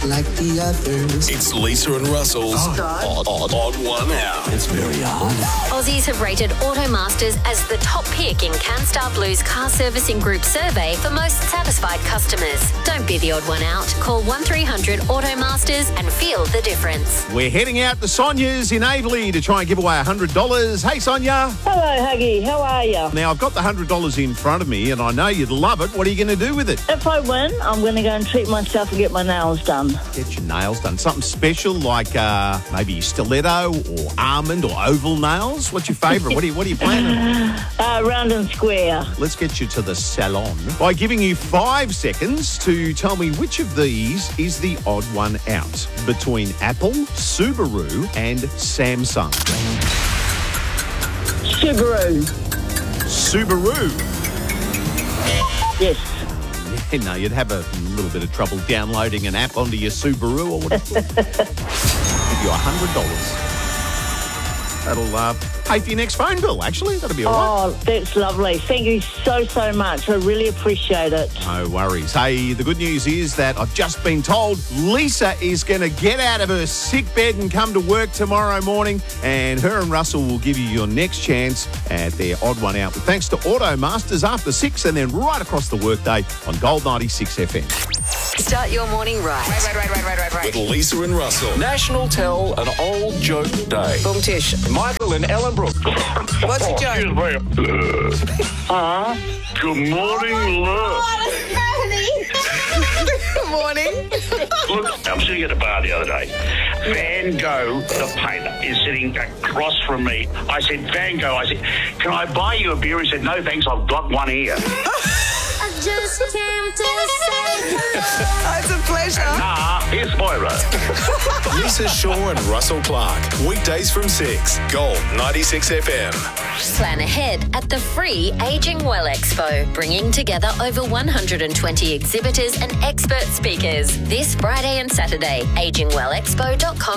like the others. It's Lisa and Russell's Odd One Out. It's very odd. Aussies have rated Automasters as the top pick in CanStar Blue's car servicing group survey for most satisfied customers. Don't be the odd one out. Call 1300 Automasters and feel the difference. We're heading out to Sonia's in Aveley to try and give away $100. Hey, Sonia. Hello, Huggy. How are you? Now, I've got the $100 in front of me, and I know you'd love it. What are you going to do with it? If I win, I'm going to go and treat myself and get my nails done. Get your nails done. Something special like maybe stiletto or almond or oval nails. What's your favourite? What are you planning? Round and square. Let's get you to the salon by giving you 5 seconds to tell me which of these is the odd one out between Apple, Subaru and Samsung. Subaru. Subaru. Yes. Yeah, no, you'd have a little bit of trouble downloading an app onto your Subaru. I would have thought. Give you $100. That'll pay for your next phone bill, actually. That'll be all right. Oh, that's lovely. Thank you so much. I really appreciate it. No worries. Hey, the good news is that I've just been told Lisa is going to get out of her sick bed and come to work tomorrow morning, and her and Russell will give you your next chance at their odd one out. But thanks to Automasters after 6 and then right across the workday on Gold 96 FM. Start your morning right. Right. With Lisa and Russell. National Tell an Old Joke Day. Boom Tish. Michael and Ellenbrook. What's the joke? Good morning, look. Good morning. Look, I'm sitting at a bar the other day. Van Gogh, the painter, is sitting across from me. I said, Van Gogh, can I buy you a beer? He said, no, thanks, I've got one here. I just came to say Oh, it's a pleasure. Nah, here's Moira. Lisa Shaw and Russell Clark. Weekdays from 6. Gold 96 FM. Plan ahead at the free Aging Well Expo, bringing together over 120 exhibitors and expert speakers this Friday and Saturday. AgingWellExpo.com.